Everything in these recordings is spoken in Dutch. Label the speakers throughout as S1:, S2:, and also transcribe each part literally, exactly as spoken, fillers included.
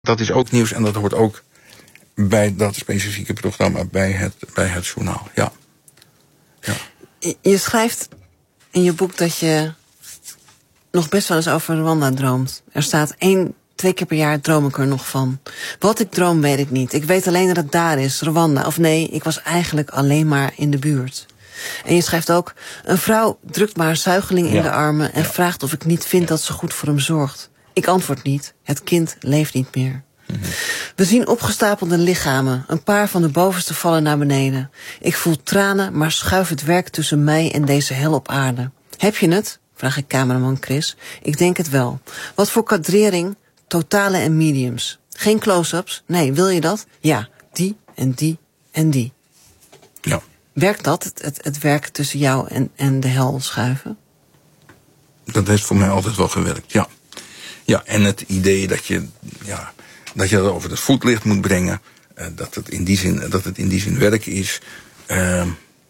S1: Dat is ook nieuws en dat hoort ook bij dat specifieke programma, bij het, bij het journaal. Ja. Ja.
S2: Je schrijft in je boek dat je nog best wel eens over Rwanda droomt. Er staat één, twee keer per jaar droom ik er nog van. Wat ik droom weet ik niet. Ik weet alleen dat het daar is, Rwanda. Of nee, ik was eigenlijk alleen maar in de buurt. En je schrijft ook, een vrouw drukt maar haar zuigeling in ja. de armen en ja. vraagt of ik niet vind dat ze goed voor hem zorgt. Ik antwoord niet, het kind leeft niet meer. Mm-hmm. We zien opgestapelde lichamen. Een paar van de bovenste vallen naar beneden. Ik voel tranen, maar schuif het werk tussen mij en deze hel op aarde. Heb je het? Vraag ik cameraman Chris. Ik denk het wel. Wat voor kadrering? Totale en mediums. Geen close-ups? Nee, wil je dat? Ja, die en die en die.
S1: Ja.
S2: Werkt dat, het, het, het werk tussen jou en, en de hel schuiven?
S1: Dat heeft voor mij altijd wel gewerkt, ja. Ja, en het idee dat je, ja, dat je dat over het voetlicht moet brengen. Uh, dat, het in die zin, dat het in die zin werk is. Uh,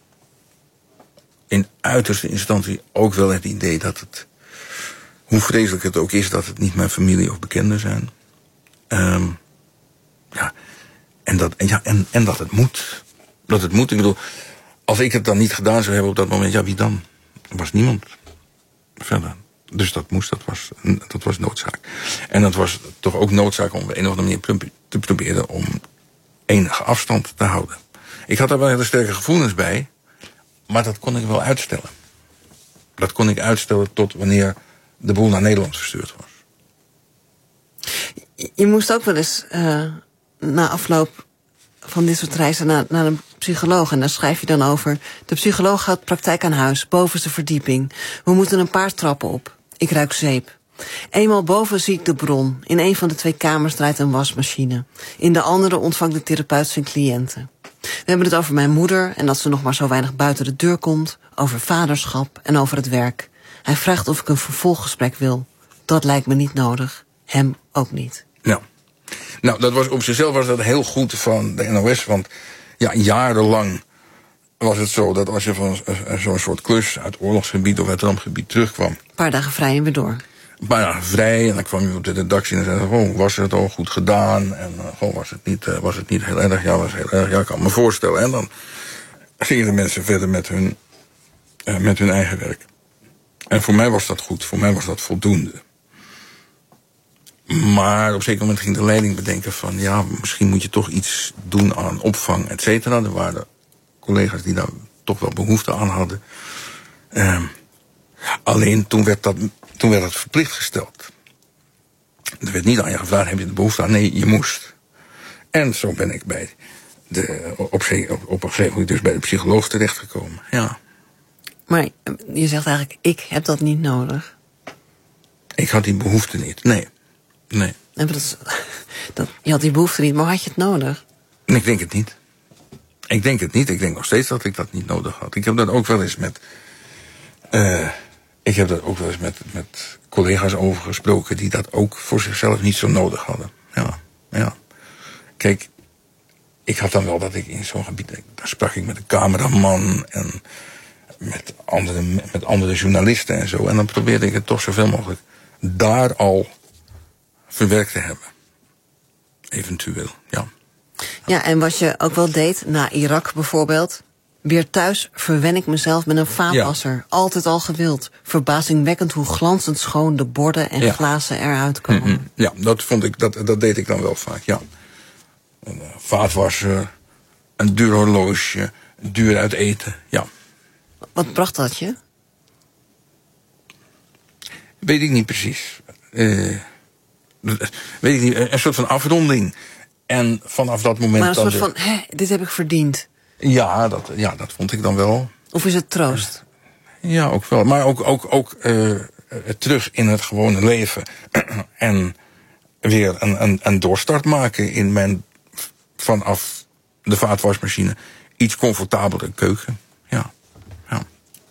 S1: in uiterste instantie ook wel het idee dat het, hoe vreselijk het ook is, dat het niet mijn familie of bekenden zijn. Uh, ja, en dat, en, ja en, en dat het moet. Dat het moet. Ik bedoel, als ik het dan niet gedaan zou hebben op dat moment, ja, wie dan? Er was niemand verder. Dus dat moest, dat was, dat was noodzaak. En dat was toch ook noodzaak om op een of andere manier te proberen om enige afstand te houden. Ik had daar wel hele sterke gevoelens bij, maar dat kon ik wel uitstellen. Dat kon ik uitstellen tot wanneer de boel naar Nederland verstuurd was.
S2: Je moest ook wel eens uh, na afloop van dit soort reizen naar, naar een psycholoog. En daar schrijf je dan over. De psycholoog houdt praktijk aan huis, bovenste verdieping. We moeten een paar trappen op. Ik ruik zeep. Eenmaal boven zie ik de bron. In een van de twee kamers draait een wasmachine. In de andere ontvangt de therapeut zijn cliënten. We hebben het over mijn moeder en dat ze nog maar zo weinig buiten de deur komt. Over vaderschap en over het werk. Hij vraagt of ik een vervolggesprek wil. Dat lijkt me niet nodig. Hem ook niet.
S1: Ja. Nou, dat was op zichzelf was dat heel goed van de N O S. Want ja, jarenlang was het zo dat als je van zo'n soort klus uit oorlogsgebied of uit rampgebied terugkwam.
S2: Een paar dagen vrij en weer door.
S1: Een paar dagen vrij en dan kwam je op de redactie en zei: oh, was het al goed gedaan? En oh, was, het niet, uh, was het niet heel erg? Ja, was heel erg. Ja, ik kan me voorstellen. En dan gingen de mensen verder met hun, uh, met hun eigen werk. En voor mij was dat goed. Voor mij was dat voldoende. Maar op een zeker moment ging de leiding bedenken van, ja, misschien moet je toch iets doen aan opvang, et cetera. Er waren collega's die daar toch wel behoefte aan hadden. Uh, alleen toen werd, dat, toen werd dat verplicht gesteld. Er werd niet aan je gevraagd, heb je de behoefte aan? Nee, je moest. En zo ben ik bij de, op, op, op een gegeven moment dus bij de psycholoog terechtgekomen. Ja.
S2: Maar je zegt eigenlijk, ik heb dat niet nodig.
S1: Ik had die behoefte niet, nee. Nee.
S2: En dat, dat, je had die behoefte niet, maar had je het nodig?
S1: Ik denk het niet. Ik denk het niet. Ik denk nog steeds dat ik dat niet nodig had. Ik heb dat ook wel eens met... Uh, ik heb dat ook wel eens met, met collega's over gesproken die dat ook voor zichzelf niet zo nodig hadden. Ja, ja. Kijk, ik had dan wel dat ik in zo'n gebied... Daar sprak ik met een cameraman en met andere, met andere journalisten en zo. En dan probeerde ik het toch zoveel mogelijk daar al verwerkt te hebben. Eventueel, ja.
S2: Ja, en wat je ook wel deed, na Irak bijvoorbeeld. Weer thuis verwen ik mezelf met een vaatwasser. Ja. Altijd al gewild. Verbazingwekkend hoe glanzend schoon de borden en ja. glazen eruit komen.
S1: Mm-hmm. Ja, dat vond ik, dat, dat deed ik dan wel vaak, ja. Een uh, vaatwasser, een duur horloge, duur uit eten, ja.
S2: Wat bracht dat je?
S1: Weet ik niet precies. Uh, weet ik niet, een soort van afronding. En vanaf dat moment...
S2: Maar een soort
S1: de...
S2: van, hé, dit heb ik verdiend.
S1: Ja dat, ja, dat vond ik dan wel.
S2: Of is het troost?
S1: Ja, ook wel. Maar ook, ook, ook uh, terug in het gewone leven. En weer een, een, een doorstart maken in mijn, vanaf de vaatwasmachine, iets comfortabelere keuken. Ja. Ja.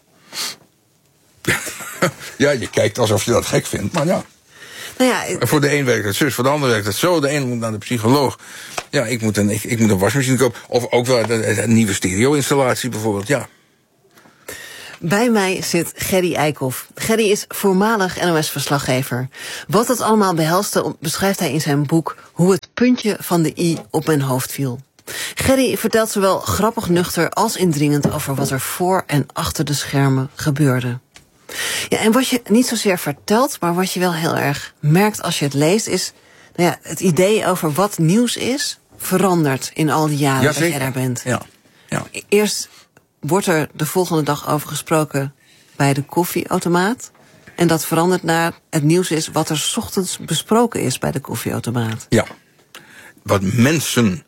S1: Ja, je kijkt alsof je dat gek vindt, maar ja.
S2: Nou ja, ik...
S1: Voor de een werkt het zus, voor de ander werkt het zo. De een moet naar de psycholoog. Ja, ik moet een, ik, ik moet een wasmachine kopen. Of ook wel een, een nieuwe stereo-installatie bijvoorbeeld, ja.
S2: Bij mij zit Gerry Eikhoff. Gerry is voormalig N O S-verslaggever. Wat dat allemaal behelste beschrijft hij in zijn boek Hoe het puntje van de i op mijn hoofd viel. Gerry vertelt zowel grappig nuchter als indringend over wat er voor en achter de schermen gebeurde. Ja, en wat je niet zozeer vertelt, maar wat je wel heel erg merkt als je het leest, is nou ja, het idee over wat nieuws is, verandert in al die jaren ja, dat jij daar bent.
S1: Ja. Ja.
S2: Eerst wordt er de volgende dag over gesproken bij de koffieautomaat. En dat verandert naar het nieuws is wat er 's ochtends besproken is bij de koffieautomaat.
S1: Ja, wat mensen...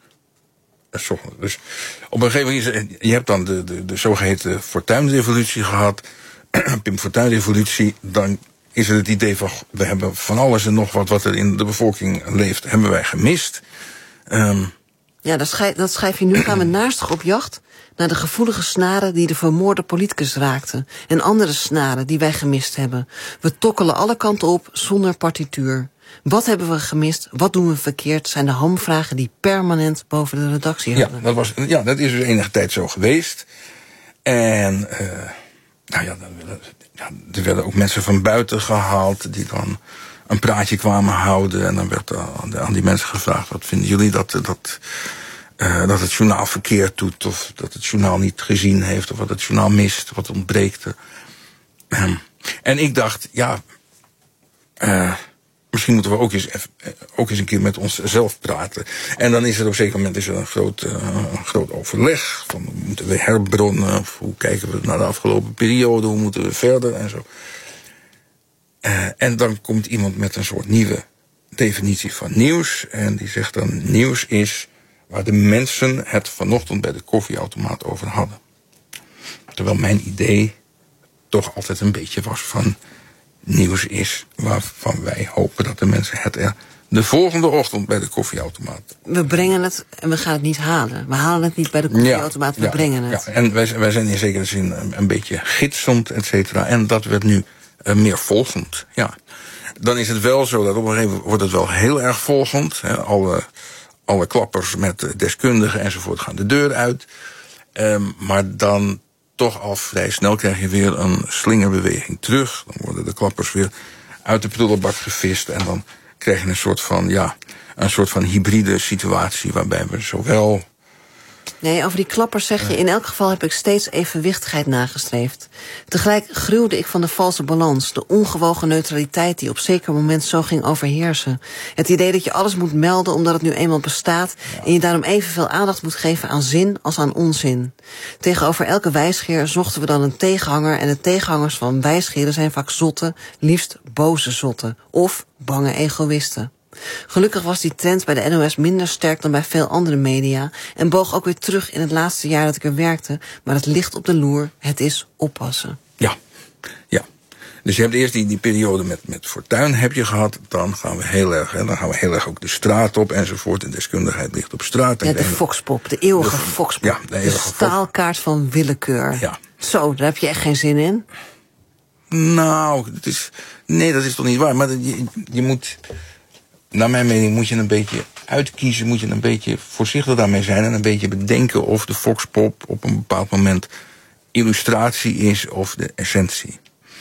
S1: Dus op een gegeven moment, je hebt dan de, de, de zogeheten Fortuyn-revolutie gehad. Pim Fortuyn-revolutie, dan is het het idee van, we hebben van alles en nog wat wat er in de bevolking leeft, hebben wij gemist. Um,
S2: ja, dat schrijf, dat schrijf je nu. Gaan we naastig op jacht naar de gevoelige snaren die de vermoorde politicus raakten. En andere snaren die wij gemist hebben. We tokkelen alle kanten op zonder partituur. Wat hebben we gemist? Wat doen we verkeerd? Zijn de hamvragen die permanent boven de redactie
S1: ja,
S2: hangen.
S1: Dat was, ja, dat is dus enige tijd zo geweest. En uh, nou ja, dan werden, ja, er werden ook mensen van buiten gehaald die dan een praatje kwamen houden. En dan werd uh, aan die mensen gevraagd, wat vinden jullie dat, dat, uh, dat het journaal verkeerd doet? Of dat het journaal niet gezien heeft? Of wat het journaal mist? Wat ontbreekt er? Um, en ik dacht, ja... Uh, Misschien moeten we ook eens, ook eens een keer met onszelf praten. En dan is er op een zeker moment is er een, groot, uh, een groot overleg. Van, moeten we herbronnen? Of hoe kijken we naar de afgelopen periode? Hoe moeten we verder? En zo. Uh, en dan komt iemand met een soort nieuwe definitie van nieuws. En die zegt dan, nieuws is waar de mensen het vanochtend bij de koffieautomaat over hadden. Terwijl mijn idee toch altijd een beetje was van... nieuws is waarvan wij hopen dat de mensen het er de volgende ochtend bij de koffieautomaat...
S2: We brengen het en we gaan het niet halen. We halen het niet bij de koffieautomaat, ja, we ja, brengen het.
S1: Ja. En wij, wij zijn in zekere zin een, een beetje gidsend, et cetera. En dat werd nu uh, meer volgend, ja. Dan is het wel zo dat op een gegeven moment wordt het wel heel erg volgend. Hè. Alle, alle klappers met deskundigen enzovoort gaan de deur uit. Um, maar dan... toch al vrij snel krijg je weer een slingerbeweging terug. Dan worden de klappers weer uit de prullenbak gevist. En dan krijg je een soort van, ja, een soort van hybride situatie waarbij we zowel...
S2: Nee, over die klappers zeg je, in elk geval heb ik steeds evenwichtigheid nagestreefd. Tegelijk gruwde ik van de valse balans, de ongewogen neutraliteit die op zeker moment zo ging overheersen. Het idee dat je alles moet melden omdat het nu eenmaal bestaat... Ja. En je daarom evenveel aandacht moet geven aan zin als aan onzin. Tegenover elke wijsgeer zochten we dan een tegenhanger... en de tegenhangers van wijsgeren zijn vaak zotten, liefst boze zotten... of bange egoïsten. Gelukkig was die trend bij de N O S minder sterk dan bij veel andere media... en boog ook weer terug in het laatste jaar dat ik er werkte... maar het ligt op de loer, het is oppassen.
S1: Ja, ja. Dus je hebt eerst die, die periode met, met Fortuyn heb je gehad... dan gaan we heel erg, hè, dan gaan we heel erg ook de straat op enzovoort... en deskundigheid ligt op straat.
S2: Ja, de foxpop, de eeuwige de, foxpop. Ja, de, eeuwige de staalkaart van willekeur.
S1: Ja.
S2: Zo, daar heb je echt geen zin in?
S1: Nou, het is, nee, dat is toch niet waar. Maar je, je moet... Naar mijn mening moet je een beetje uitkiezen, moet je een beetje voorzichtig daarmee zijn... en een beetje bedenken of de foxpop op een bepaald moment illustratie is of de essentie.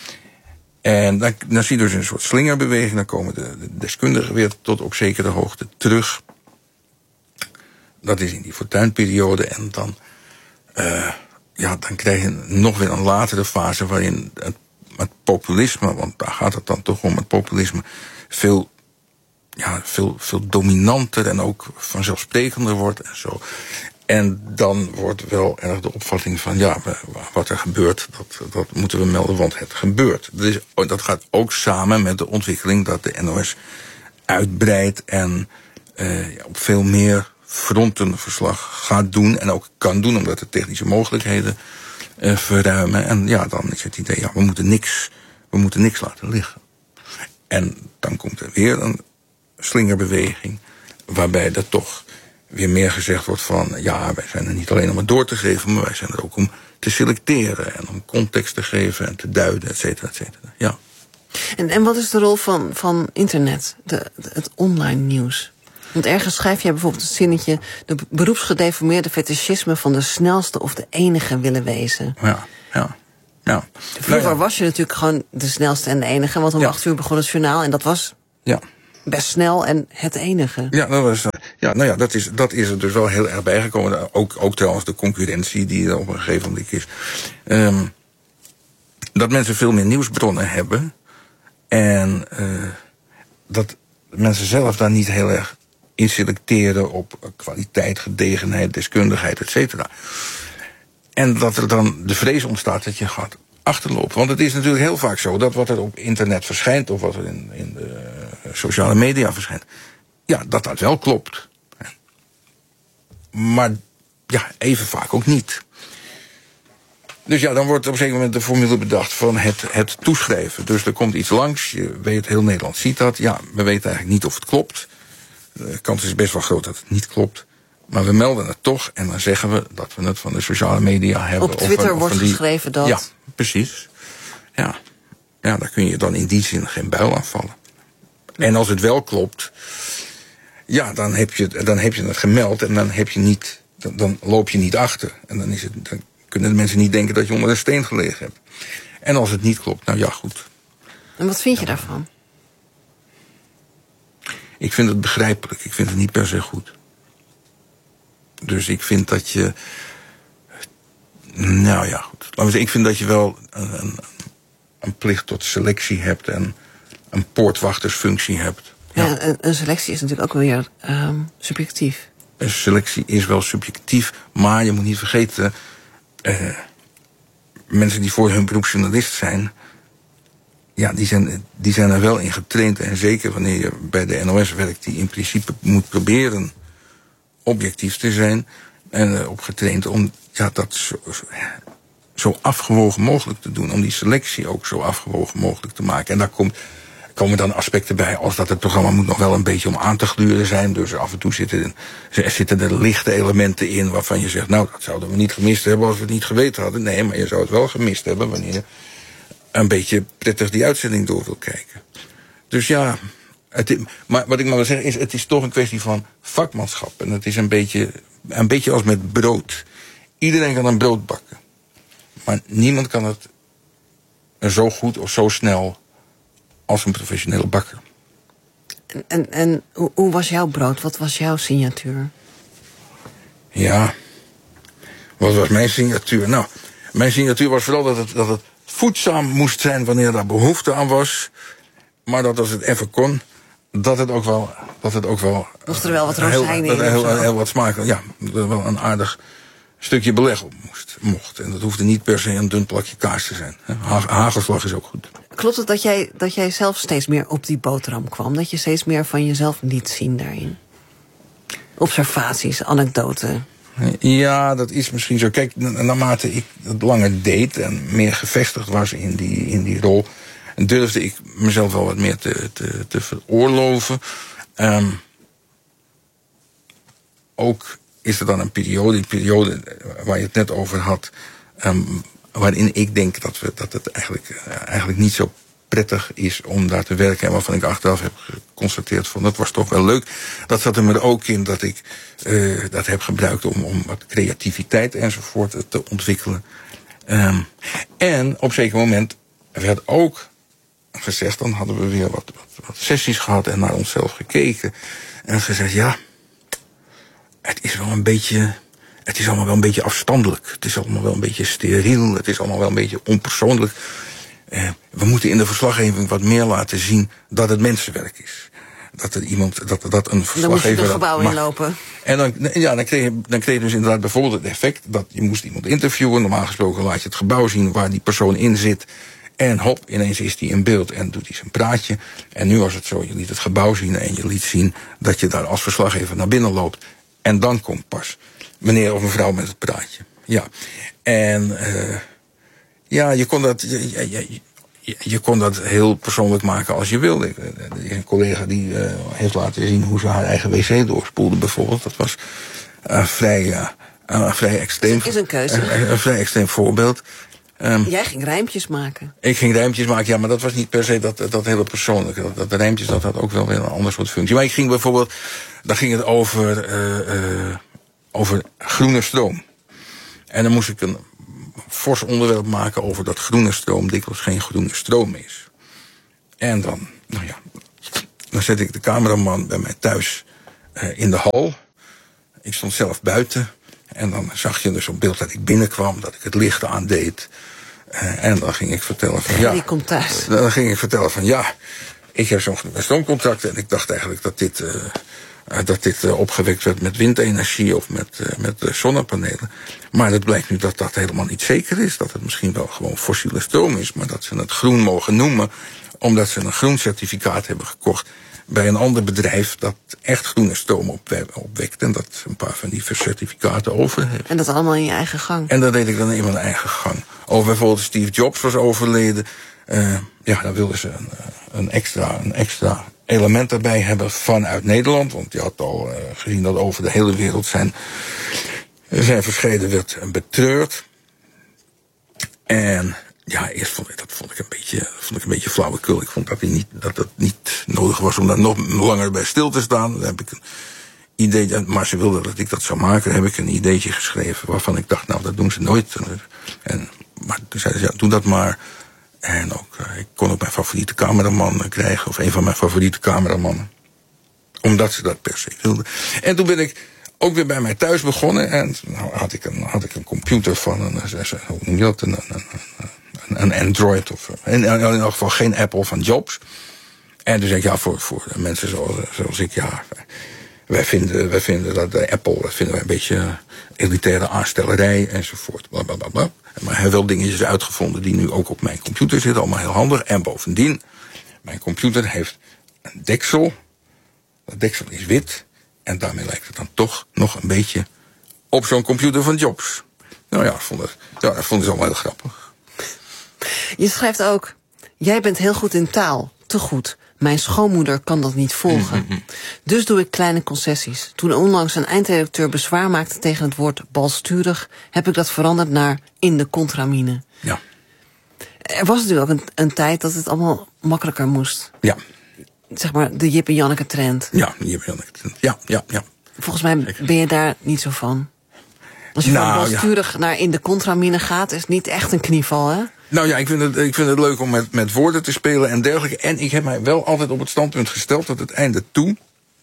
S1: En dan, dan zie je dus een soort slingerbeweging, dan komen de, de deskundigen weer tot op zekere hoogte terug. Dat is in die Fortuyn-periode en dan, uh, ja, dan krijg je nog weer een latere fase waarin het, het populisme, want daar gaat het dan toch om, het populisme veel... Ja, veel, veel dominanter en ook vanzelfsprekender wordt en zo. En dan wordt wel erg de opvatting van... ja, wat er gebeurt, dat, dat moeten we melden, want het gebeurt. Dat, is, dat gaat ook samen met de ontwikkeling dat de N O S uitbreidt... en uh, op veel meer fronten verslag gaat doen en ook kan doen... omdat de technische mogelijkheden uh, verruimen. En ja, dan is het idee, ja, we moeten niks, we moeten niks laten liggen. En dan komt er weer een slingerbeweging, waarbij er toch weer meer gezegd wordt van... ja, wij zijn er niet alleen om het door te geven... maar wij zijn er ook om te selecteren... en om context te geven en te duiden, et cetera, et cetera. Ja.
S2: En, en wat is de rol van, van internet, de, de, het online nieuws? Want ergens schrijf jij bijvoorbeeld het zinnetje... de beroepsgedeformeerde fetischisme van de snelste of de enige willen wezen.
S1: Ja, ja. Ja.
S2: Vroeger nou ja. was je natuurlijk gewoon de snelste en de enige. Want om ja. acht uur begon het journaal en dat was
S1: ja.
S2: best snel en het enige.
S1: Ja, dat was, ja nou ja, dat is, dat is er dus wel heel erg bijgekomen. Ook, ook trouwens de concurrentie die er op een gegeven moment is. Um, dat mensen veel meer nieuwsbronnen hebben. En uh, dat mensen zelf daar niet heel erg in selecteren op kwaliteit, gedegenheid, deskundigheid, et cetera. En dat er dan de vrees ontstaat dat je gaat achterlopen. Want het is natuurlijk heel vaak zo dat wat er op internet verschijnt, of wat er in, in de sociale media verschijnt, ja, dat dat wel klopt. Maar ja, even vaak ook niet. Dus ja, dan wordt op een zeker moment de formule bedacht van het, het toeschrijven. Dus er komt iets langs, je weet, heel Nederland ziet dat. Ja, we weten eigenlijk niet of het klopt. De kans is best wel groot dat het niet klopt. Maar we melden het toch en dan zeggen we dat we het van de sociale media hebben.
S2: Op Twitter
S1: of van, of
S2: wordt
S1: van die...
S2: geschreven dat...
S1: Ja, precies. Ja. ja, daar kun je dan in die zin geen buil aan vallen. En als het wel klopt, ja, dan heb je, dan heb je het gemeld en dan, heb je niet, dan, dan loop je niet achter. En dan, is het, dan kunnen de mensen niet denken dat je onder een steen gelegen hebt. En als het niet klopt, nou ja, goed.
S2: En wat vind je daarvan?
S1: Ik vind het begrijpelijk. Ik vind het niet per se goed. Dus ik vind dat je... Nou ja, goed. Laten we zeggen, ik vind dat je wel een, een, een plicht tot selectie hebt en een poortwachtersfunctie hebt.
S2: Ja, ja een, een selectie is natuurlijk ook wel weer um, subjectief.
S1: Een selectie is wel subjectief, maar je moet niet vergeten... Uh, mensen die voor hun beroep journalist zijn... ja, die zijn, die zijn er wel in getraind. En zeker wanneer je bij de N O S werkt... die in principe moet proberen objectief te zijn... en uh, op getraind om ja, dat zo, zo afgewogen mogelijk te doen. Om die selectie ook zo afgewogen mogelijk te maken. En daar komt, komen dan aspecten bij... als dat het programma moet nog wel een beetje om aan te gluren zijn. Dus af en toe zitten er, zitten er lichte elementen in... waarvan je zegt, nou, dat zouden we niet gemist hebben... als we het niet geweten hadden. Nee, maar je zou het wel gemist hebben... wanneer je een beetje prettig die uitzending door wil kijken. Dus ja... Het, maar wat ik maar wil zeggen is, het is toch een kwestie van vakmanschap. En het is een beetje, een beetje als met brood. Iedereen kan een brood bakken. Maar niemand kan het zo goed of zo snel als een professionele bakker.
S2: En, en, en hoe, hoe was jouw brood? Wat was jouw signatuur?
S1: Ja, wat was mijn signatuur? Nou, mijn signatuur was vooral dat het, dat het voedzaam moest zijn wanneer daar behoefte aan was. Maar dat als het even kon... Dat het ook wel... Dat het ook wel
S2: moest er wel wat rozijnen in?
S1: Dat er heel, heel, heel wat smaak... Ja, dat er wel een aardig stukje beleg op moest, mocht. En dat hoefde niet per se een dun plakje kaas te zijn. Ha- hagelslag is ook goed.
S2: Klopt het dat jij, dat jij zelf steeds meer op die boterham kwam? Dat je steeds meer van jezelf liet zien daarin? Observaties, anekdoten...
S1: Ja, dat is misschien zo. Kijk, naarmate ik het langer deed... en meer gevestigd was in die, in die rol... durfde ik mezelf wel wat meer te, te, te veroorloven. Um, ook is er dan een periode, die periode waar je het net over had... Um, waarin ik denk dat, we, dat het eigenlijk, uh, eigenlijk niet zo prettig is om daar te werken... en waarvan ik achteraf heb geconstateerd van dat was toch wel leuk. Dat zat er me ook in dat ik uh, dat heb gebruikt om, om wat creativiteit enzovoort te ontwikkelen. Um, en op een zeker moment werd ook gezegd... dan hadden we weer wat, wat, wat sessies gehad en naar onszelf gekeken... en gezegd, ja, het is wel een beetje... het is allemaal wel een beetje afstandelijk. Het is allemaal wel een beetje steriel. Het is allemaal wel een beetje onpersoonlijk. Uh, we moeten in de verslaggeving wat meer laten zien dat het mensenwerk is. Dat er iemand, dat, dat een verslaggever...
S2: Dan moest je het gebouw inlopen.
S1: En dan, ja, dan, kreeg je, dan kreeg je dus inderdaad bijvoorbeeld het effect... dat je moest iemand interviewen. Normaal gesproken laat je het gebouw zien waar die persoon in zit... En hop, ineens is hij in beeld en doet hij zijn praatje. En nu was het zo, je liet het gebouw zien... en je liet zien dat je daar als verslaggever naar binnen loopt. En dan komt pas meneer of mevrouw met het praatje. Ja, en uh, ja, je kon dat... Je, je, je, je kon dat heel persoonlijk maken als je wilde. Er is een collega die uh, heeft laten zien hoe ze haar eigen wc doorspoelde bijvoorbeeld. Dat was uh, vrij, uh, uh, vrij extreem.
S2: Dat is een keuze.
S1: Een, een vrij extreem voorbeeld. Um,
S2: Jij ging rijmpjes maken.
S1: Ik ging rijmpjes maken, ja, maar dat was niet per se dat, dat hele persoonlijke. Dat, dat de rijmpjes, dat had ook wel weer een ander soort functie. Maar ik ging bijvoorbeeld, daar ging het over, uh, uh, over groene stroom. En dan moest ik een fors onderwerp maken over dat groene stroom dikwijls geen groene stroom is. En dan, nou ja, dan zet ik de cameraman bij mij thuis uh, in de hal. Ik stond zelf buiten. En dan zag je dus op beeld dat ik binnenkwam, dat ik het licht aandeed. Uh, en dan ging ik vertellen van ja.
S2: Die komt thuis.
S1: Dan ging ik vertellen van ja, ik heb zo'n stroomcontract. En ik dacht eigenlijk dat dit, uh, dat dit uh, opgewekt werd met windenergie of met, uh, met uh, zonnepanelen. Maar het blijkt nu dat dat helemaal niet zeker is. Dat het misschien wel gewoon fossiele stroom is. Maar dat ze het groen mogen noemen, omdat ze een groen certificaat hebben gekocht bij een ander bedrijf dat echt groene stroom opwekt. En dat een paar van die certificaten over heeft.
S2: En dat allemaal in je eigen gang.
S1: En dat deed ik dan in mijn eigen gang. Of bijvoorbeeld Steve Jobs was overleden. Uh, ja, dan wilden ze een, een, extra, een extra element erbij hebben vanuit Nederland. Want je had al uh, gezien dat over de hele wereld zijn, zijn verscheiden werd betreurd. En ja, eerst vond ik dat vond ik een beetje, vond ik een beetje flauwekul. Ik vond dat, die niet, dat het niet nodig was om daar nog langer bij stil te staan. Dan heb ik een idee, maar ze wilden dat ik dat zou maken. Dan heb ik een ideetje geschreven waarvan ik dacht, nou, dat doen ze nooit. En, maar toen zeiden ze, ja, doe dat maar. En ook, ik kon ook mijn favoriete cameraman krijgen, of een van mijn favoriete cameramannen. Omdat ze dat per se wilden. En toen ben ik ook weer bij mij thuis begonnen. En nou had ik een, had ik een computer van een, hoe noem je dat, een, een, een, een Android. Of in, in elk geval geen Apple van Jobs. En toen zei ik, ja, voor, voor mensen zoals, zoals ik, ja, wij vinden, wij vinden dat de Apple, dat vinden wij een beetje elitaire aanstellerij enzovoort. Blablabla. Maar hij heeft wel dingetjes uitgevonden die nu ook op mijn computer zitten. Allemaal heel handig. En bovendien, mijn computer heeft een deksel. Dat deksel is wit. En daarmee lijkt het dan toch nog een beetje op zo'n computer van Jobs. Nou ja, dat vond het, ja, dat vond ik allemaal heel grappig.
S2: Je schrijft ook, jij bent heel goed in taal. Te goed. Mijn schoonmoeder kan dat niet volgen. Mm-hmm. Dus doe ik kleine concessies. Toen onlangs een eindredacteur bezwaar maakte tegen het woord balsturig, heb ik dat veranderd naar in de contramine.
S1: Ja.
S2: Er was natuurlijk ook een, een tijd dat het allemaal makkelijker moest.
S1: Ja.
S2: Zeg maar de Jip en Janneke trend.
S1: Ja, de Jip en Janneke trend. Ja, ja, ja.
S2: Volgens mij Zeker. Ben je daar niet zo van. Als je nou, van balsturig ja. naar in de contramine gaat, is het niet echt een knieval, hè?
S1: Nou ja, ik vind het, ik vind het leuk om met, met woorden te spelen en dergelijke. En ik heb mij wel altijd op het standpunt gesteld tot het einde toe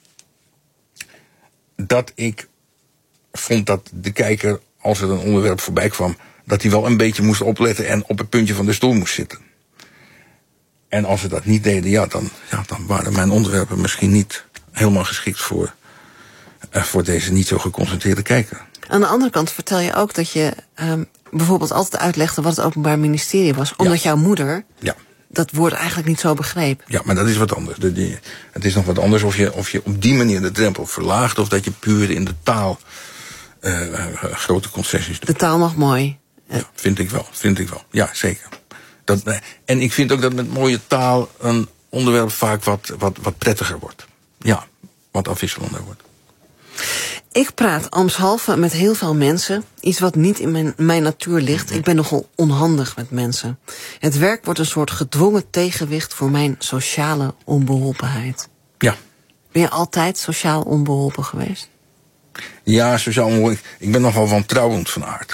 S1: dat ik vond dat de kijker, als er een onderwerp voorbij kwam, dat hij wel een beetje moest opletten en op het puntje van de stoel moest zitten. En als ze dat niet deden, ja, dan, ja, dan waren mijn onderwerpen misschien niet helemaal geschikt voor, uh, voor deze niet zo geconcentreerde kijker.
S2: Aan de andere kant vertel je ook dat je um, bijvoorbeeld altijd uitlegde wat het Openbaar Ministerie was, omdat ja. jouw moeder
S1: ja.
S2: dat woord eigenlijk niet zo begreep.
S1: Ja, maar dat is wat anders. De, die, het is nog wat anders of je, of je op die manier de drempel verlaagt, of dat je puur in de taal uh, uh, grote concessies doet.
S2: De taal mag mooi.
S1: Ja, vind ik wel, vind ik wel. Ja, zeker. Dat, en ik vind ook dat met mooie taal een onderwerp vaak wat, wat, wat prettiger wordt. Ja, wat afwisselender wordt.
S2: Ik praat ambtshalve met heel veel mensen. Iets wat niet in mijn, mijn natuur ligt. Ik ben nogal onhandig met mensen. Het werk wordt een soort gedwongen tegenwicht voor mijn sociale onbeholpenheid.
S1: Ja.
S2: Ben je altijd sociaal onbeholpen geweest?
S1: Ja, sociaal onbeholpen. Ik ben nogal wantrouwend van aard.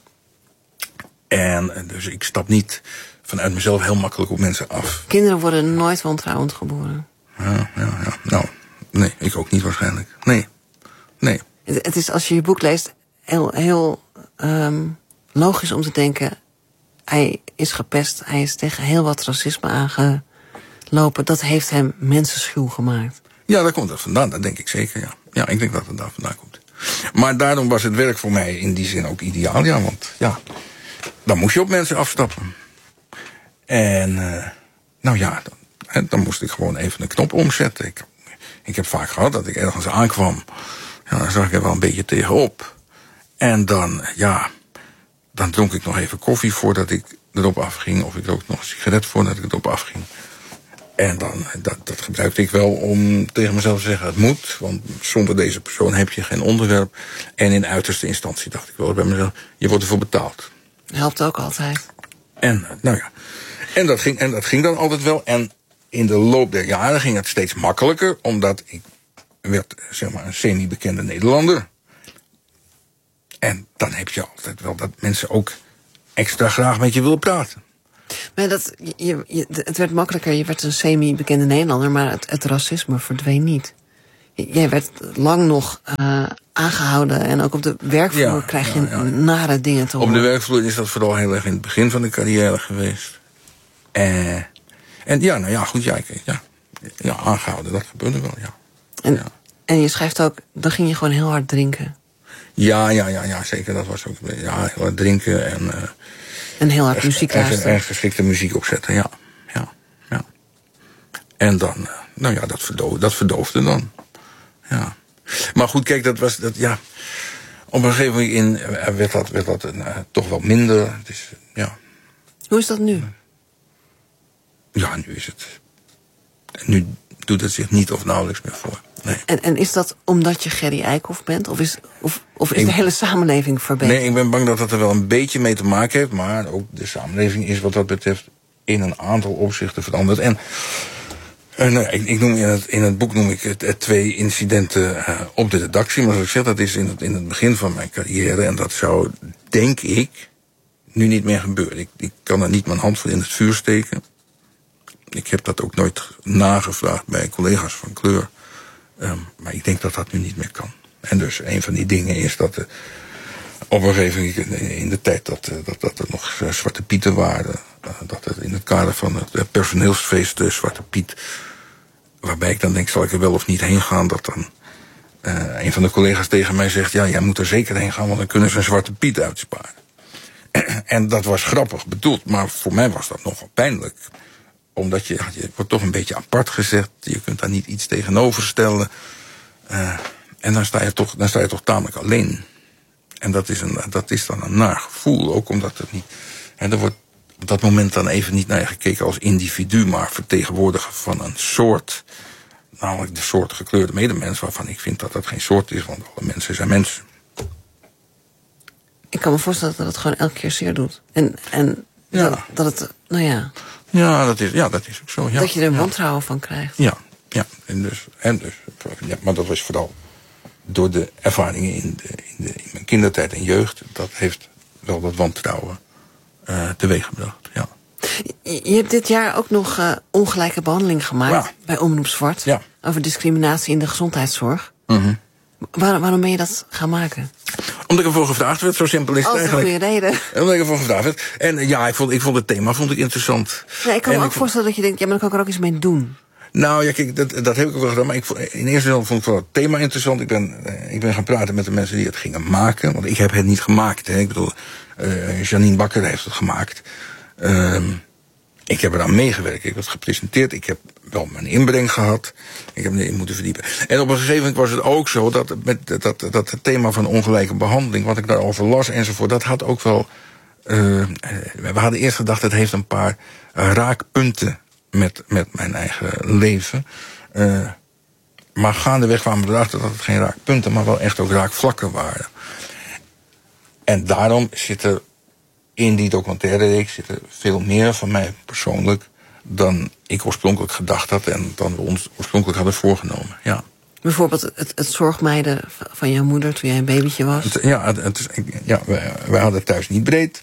S1: En dus ik stap niet vanuit mezelf heel makkelijk op mensen af.
S2: Kinderen worden nooit wantrouwend geboren.
S1: Ja, ja, ja. Nou, nee, ik ook niet waarschijnlijk. Nee, nee.
S2: Het, het is, als je je boek leest, heel, heel um, logisch om te denken, hij is gepest, hij is tegen heel wat racisme aangelopen. Dat heeft hem mensenschuw gemaakt.
S1: Ja, daar komt het vandaan, dat denk ik zeker, ja. Ja, ik denk dat het daar vandaan komt. Maar daarom was het werk voor mij in die zin ook ideaal, ja, want ja, dan moest je op mensen afstappen. En, uh, nou ja, dan, dan moest ik gewoon even een knop omzetten. Ik, ik heb vaak gehad dat ik ergens aankwam. Ja, dan zag ik er wel een beetje tegenop. En dan, ja, dan dronk ik nog even koffie voordat ik erop afging. Of ik rookte nog een sigaret voordat ik erop afging. En dan, dat, dat gebruikte ik wel om tegen mezelf te zeggen, het moet. Want zonder deze persoon heb je geen onderwerp. En in uiterste instantie dacht ik wel bij mezelf, je wordt ervoor betaald.
S2: Helpt ook altijd.
S1: En, nou ja, en dat ging, en dat ging dan altijd wel. En in de loop der jaren ging het steeds makkelijker, omdat ik werd, zeg maar, een semi-bekende Nederlander. En dan heb je altijd wel dat mensen ook extra graag met je wil praten.
S2: Maar dat, je, je, het werd makkelijker, je werd een semi-bekende Nederlander, maar het, het racisme verdween niet. Jij werd lang nog uh, aangehouden en ook op de werkvloer ja, krijg je ja, ja. nare dingen te horen.
S1: Op de werkvloer is dat vooral heel erg in het begin van de carrière geweest. Uh, en ja, nou ja, goed, ja, ja, ja, aangehouden, dat gebeurde wel, ja.
S2: En,
S1: ja.
S2: en je schrijft ook, dan ging je gewoon heel hard drinken.
S1: Ja, ja, ja, ja, zeker, dat was ook, ja, heel hard drinken en... Uh,
S2: en heel hard muziek luisteren.
S1: En, en geschikte muziek opzetten, ja, ja, ja. En dan, uh, nou ja, dat, verdoof, dat verdoofde dan. Ja. Maar goed, kijk, dat was dat, ja. Op een gegeven moment in, werd dat, werd dat uh, toch wel minder. Het is, ja.
S2: Hoe is dat nu?
S1: Ja, nu is het. Nu doet het zich niet of nauwelijks meer voor. Nee.
S2: En, en is dat omdat je Gerry Eikhoff bent? Of is, of, of is ik, de hele samenleving verbeterd?
S1: Nee, ik ben bang dat dat er wel een beetje mee te maken heeft. Maar ook de samenleving is wat dat betreft in een aantal opzichten veranderd. En. Uh, nou, ik, ik noem in, het, in het boek noem ik het, het twee incidenten uh, op de redactie. Maar zoals ik zeg, dat is in het, in het begin van mijn carrière. En dat zou, denk ik, nu niet meer gebeuren. Ik, ik kan er niet mijn hand voor in het vuur steken. Ik heb dat ook nooit nagevraagd bij collega's van kleur. Um, maar ik denk dat dat nu niet meer kan. En dus een van die dingen is dat... Uh, op een gegeven moment in de tijd dat, dat, dat er nog uh, Zwarte Pieten waren... Uh, dat het in het kader van het uh, personeelsfeest uh, Zwarte Piet... waarbij ik dan denk, zal ik er wel of niet heen gaan... dat dan uh, een van de collega's tegen mij zegt... ja, jij moet er zeker heen gaan, want dan kunnen ze een Zwarte Piet uitsparen. En dat was grappig bedoeld, maar voor mij was dat nogal pijnlijk. Omdat je, je wordt toch een beetje apart gezet. Je kunt daar niet iets tegenover stellen. Uh, en dan sta, je toch, dan sta je toch tamelijk alleen... En dat is, een, dat is dan een naar gevoel, ook omdat het niet... Hè, er wordt op dat moment dan even niet naar je gekeken als individu... maar vertegenwoordiger van een soort... namelijk de soort gekleurde medemens... waarvan ik vind dat dat geen soort is, want alle mensen zijn mensen.
S2: Ik kan me voorstellen dat het gewoon elke keer zeer doet. En, en ja. dat, dat het, nou ja...
S1: Ja, dat is, ja, dat is ook zo. Ja.
S2: Dat je er
S1: ja.
S2: wantrouwen van krijgt.
S1: Ja, ja. En dus, en dus ja, maar dat was vooral... door de ervaringen in, de, in, de, in mijn kindertijd en jeugd... dat heeft wel wat wantrouwen uh, teweeggebracht, ja.
S2: Je, je hebt dit jaar ook nog uh, ongelijke behandeling gemaakt... Ja. bij Omroep Zwart...
S1: Ja.
S2: over discriminatie in de gezondheidszorg.
S1: Mm-hmm.
S2: Waar, waarom ben je dat gaan maken?
S1: Omdat ik ervoor gevraagd werd, zo simpel is het eigenlijk.
S2: Dat is een goede reden.
S1: Omdat ik ervoor gevraagd werd. En ja, ik vond, ik vond het thema vond ik interessant.
S2: Ja, ik kan
S1: en
S2: me ook
S1: ik
S2: voorstellen dat je denkt... ja, maar dan kan ik er ook iets mee doen.
S1: Nou ja, kijk, dat, dat heb ik ook wel gedaan. Maar ik, in eerste instantie vond ik wel het thema interessant. Ik ben, ik ben gaan praten met de mensen die het gingen maken. Want ik heb het niet gemaakt. Hè. Ik bedoel, uh, Janine Bakker heeft het gemaakt. Uh, ik heb eraan meegewerkt. Ik heb het gepresenteerd. Ik heb wel mijn inbreng gehad. Ik heb me erin moeten verdiepen. En op een gegeven moment was het ook zo dat, met, dat, dat het thema van ongelijke behandeling... wat ik daarover las enzovoort, dat had ook wel... Uh, we hadden eerst gedacht, het heeft een paar uh, raakpunten... Met, met mijn eigen leven. Uh, maar gaandeweg kwamen we erachter dat het geen raakpunten... maar wel echt ook raakvlakken waren. En daarom zit er in die documentaire reeks... zit er veel meer van mij persoonlijk... dan ik oorspronkelijk gedacht had... en dan we ons oorspronkelijk hadden voorgenomen, ja.
S2: Bijvoorbeeld het, het zorgmijden van jouw moeder toen jij een babytje was?
S1: Het, ja, het, het, ja wij, wij hadden thuis niet breed...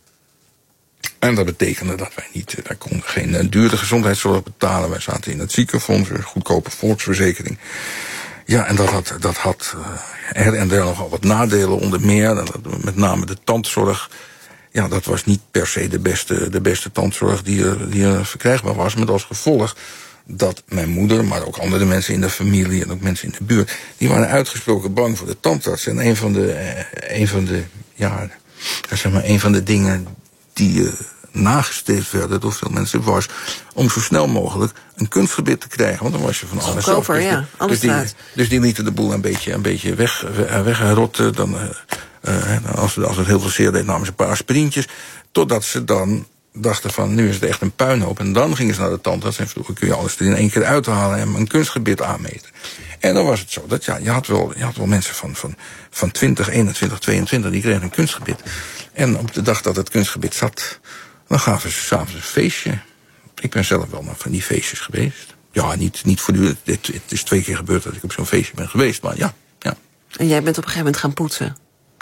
S1: En dat betekende dat wij niet, wij konden geen uh, dure gezondheidszorg betalen. Wij zaten in het ziekenfonds, een goedkope volksverzekering. Ja, en dat had, dat had uh, her en der nogal wat nadelen, onder meer. Dat, met name de tandzorg. Ja, dat was niet per se de beste, de beste tandzorg die er, die er verkrijgbaar was. Met als gevolg dat mijn moeder, maar ook andere mensen in de familie... en ook mensen in de buurt, die waren uitgesproken bang voor de tandarts. En een van de, uh, een van de, ja, zeg maar, een van de dingen... die uh, nagestreefd werden door veel mensen... was om zo snel mogelijk een kunstgebit te krijgen. Want dan was je van alles zelf. Dus,
S2: ja, alles
S1: dus, die, dus die lieten de boel een beetje, een beetje weg, weggerotten. Dan, uh, uh, als, als het heel veel zeer deed, namen ze een paar aspirintjes. Totdat ze dan dachten van, nu is het echt een puinhoop. En dan gingen ze naar de tandarts en vroegen... kun je alles er in één keer uithalen en een kunstgebit aanmeten. En dan was het zo, dat ja, je had wel, je had wel mensen van, van, van twintig, eenentwintig, tweeëntwintig... die kregen een kunstgebit. En op de dag dat het kunstgebit zat... dan gaven ze s'avonds een feestje. Ik ben zelf wel naar van die feestjes geweest. Ja, niet, niet voortdurend. Het, het is twee keer gebeurd dat ik op zo'n feestje ben geweest, maar ja, ja.
S2: En jij bent op een gegeven moment gaan poetsen?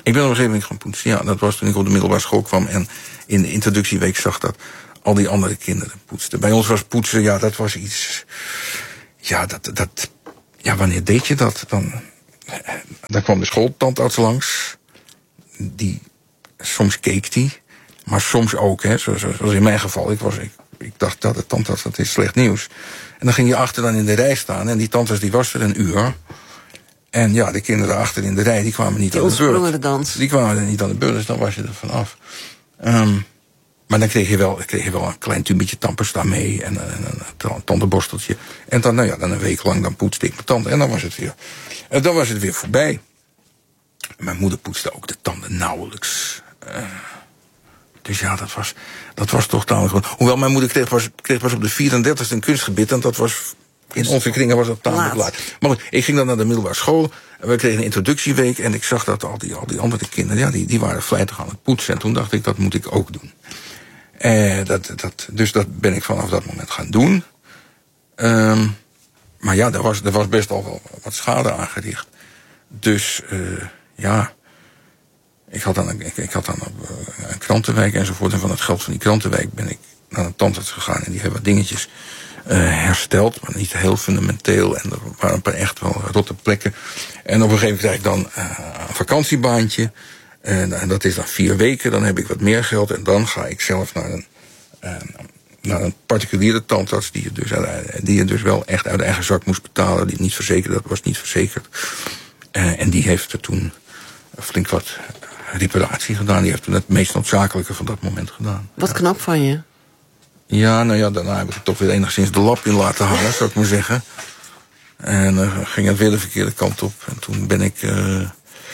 S1: Ik ben op een gegeven moment gaan poetsen. Ja, dat was toen ik op de middelbare school kwam. En in de introductieweek zag dat al die andere kinderen poetsten. Bij ons was poetsen, ja, dat was iets... Ja, dat... dat ja, wanneer deed je dat? Dan, dan kwam de schooltandarts langs. Die, soms keek die. Maar soms ook, hè, zoals, zoals in mijn geval. Ik, was, ik, ik dacht, dat de tandarts, dat is slecht nieuws. En dan ging je achter dan in de rij staan. En die tandarts die was er een uur. En ja, de kinderen achter in de rij, die kwamen niet
S2: die
S1: aan de beurt.
S2: De dans.
S1: Die kwamen er niet aan de beurt, dus dan was je er vanaf. Um, maar dan kreeg je wel, kreeg je wel een klein tubetje tandpasta mee. En, en, en een tandenborsteltje. En dan, nou ja, dan een week lang dan poetste ik mijn tanden. En dan was het weer, en dan was het weer voorbij. Mijn moeder poetste ook de tanden nauwelijks. Uh, dus ja, dat was, dat was toch tamelijk goed. Hoewel mijn moeder kreeg pas, kreeg pas op de vierendertigste een kunstgebied. En dat was, in onze kringen was dat tamelijk laat. Maar goed, ik ging dan naar de middelbare school. En we kregen een introductieweek. En ik zag dat al die, al die andere kinderen, ja, die, die waren vlijtig aan het poetsen. En toen dacht ik, dat moet ik ook doen. Eh, dat, dat, dus dat ben ik vanaf dat moment gaan doen. Um, maar ja, er was, er was best al wel wat schade aangericht. Dus uh, ja, ik had dan, ik, ik had dan op, uh, een krantenwijk enzovoort. En van het geld van die krantenwijk ben ik naar een tandarts gegaan. En die hebben wat dingetjes uh, hersteld, maar niet heel fundamenteel. En er waren een paar echt wel rotte plekken. En op een gegeven moment krijg ik dan uh, een vakantiebaantje. En, en dat is dan vier weken, dan heb ik wat meer geld. En dan ga ik zelf naar een, uh, naar een particuliere tandarts... Die je, dus, die je dus wel echt uit eigen zak moest betalen. Die niet verzekerd, dat was niet verzekerd. Uh, en die heeft er toen flink wat reparatie gedaan. Die heeft toen het meest noodzakelijke van dat moment gedaan.
S2: Wat ja. Knap van je.
S1: Ja, nou ja, daarna heb ik er toch weer enigszins de lap in laten hangen, zou ik maar zeggen. En dan uh, ging het weer de verkeerde kant op. En toen ben ik... Uh,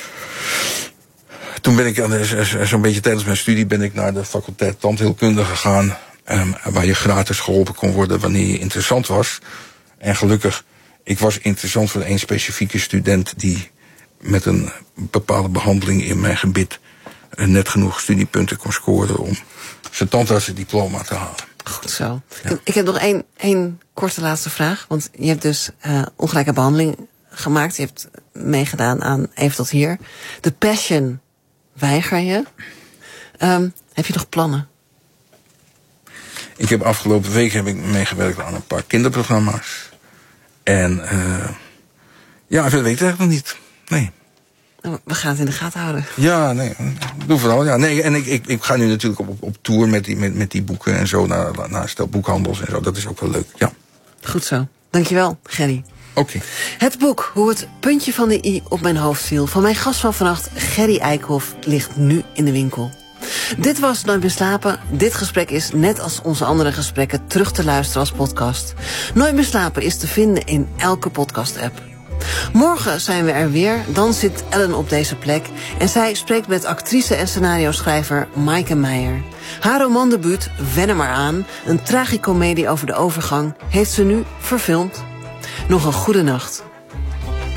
S1: Toen ben ik zo'n beetje tijdens mijn studie ben ik naar de faculteit tandheelkunde gegaan. Um, waar je gratis geholpen kon worden wanneer je interessant was. En gelukkig, ik was interessant voor één specifieke student die met een bepaalde behandeling in mijn gebied net genoeg studiepunten kon scoren om zijn tandartsendiploma te halen.
S2: Goed zo. Ja. Ik heb nog één, één korte laatste vraag. Want je hebt dus uh, ongelijke behandeling gemaakt. Je hebt meegedaan aan Even tot hier. De Passion weiger je. Um, heb je nog plannen?
S1: Ik heb afgelopen week heb ik meegewerkt aan een paar kinderprogramma's. En uh, ja, dat weet ik eigenlijk nog niet. Nee.
S2: We gaan het in de gaten houden.
S1: Ja, nee, doe vooral. Ja, nee, en ik, ik, ik ga nu natuurlijk op, op tour met die, met, met die boeken en zo naar, naar stel boekhandels en zo. Dat is ook wel leuk, ja.
S2: Goed zo. Dankjewel, Gerry.
S1: Oké. Okay.
S2: Het boek Hoe het puntje van de i op mijn hoofd viel van mijn gast van vannacht, Gerry Eikhoff, ligt nu in de winkel. Dit was Nooit meer slapen. Dit gesprek is, net als onze andere gesprekken, terug te luisteren als podcast. Nooit meer slapen is te vinden in elke podcast-app. Morgen zijn we er weer. Dan zit Ellen op deze plek. En zij spreekt met actrice en scenario-schrijver Maaike Meijer. Haar romandebuut, Wen er maar aan, een tragicomedie over de overgang, heeft ze nu verfilmd. Nog een goede nacht.